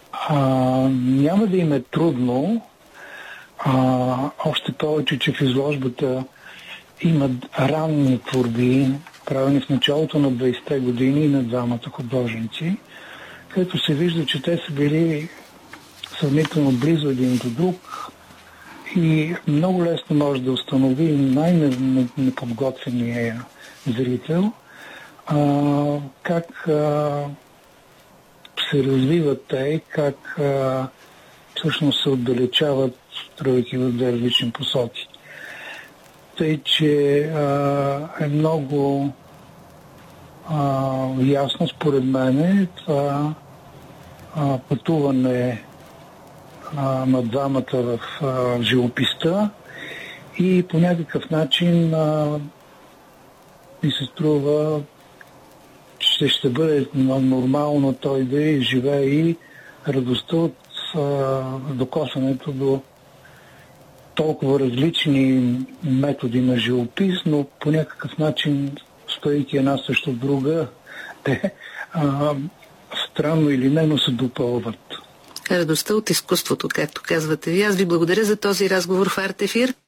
Няма да им е трудно, още повече, че в изложбата имат ранни творби, правени в началото на 20-те години на двамата художници, където се вижда, че те са били сравнително близо един до друг и много лесно може да установи най-неподготвения зрител как се развиват те, как всъщност се отдалечават, тръгвайки в две различни посоки. Тъй, че е много ясно според мен това пътуване на двамата в живописта и по някакъв начин ми се струва, че ще бъде нормално той да изживее и радостта от докосването до толкова различни методи на живопис, но по някакъв начин, стоейки една срещу друга, те странно или не, но се допълват. Радостта от изкуството, както казвате ви. Аз ви благодаря за този разговор в Арт Ефир.